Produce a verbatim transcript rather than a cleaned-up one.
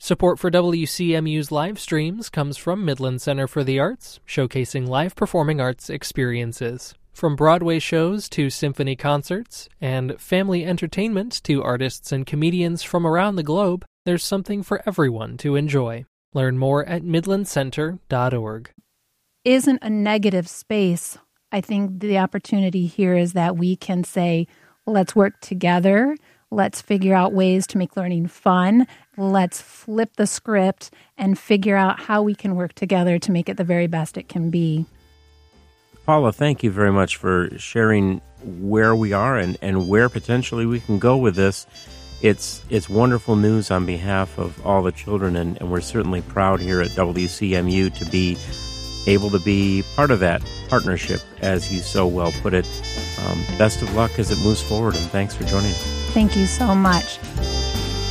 Support for W C M U's live streams comes from Midland Center for the Arts, showcasing live performing arts experiences. From Broadway shows to symphony concerts, and family entertainment to artists and comedians from around the globe, there's something for everyone to enjoy. Learn more at midland center dot org. Isn't a negative space. I think the opportunity here is that we can say, let's work together. Let's figure out ways to make learning fun. Let's flip the script and figure out how we can work together to make it the very best it can be. Paula, thank you very much for sharing where we are and, and where potentially we can go with this. It's it's wonderful news on behalf of all the children, and, and we're certainly proud here at W C M U to be able to be part of that partnership, as you so well put it. Um, best of luck as it moves forward, and thanks for joining us. Thank you so much.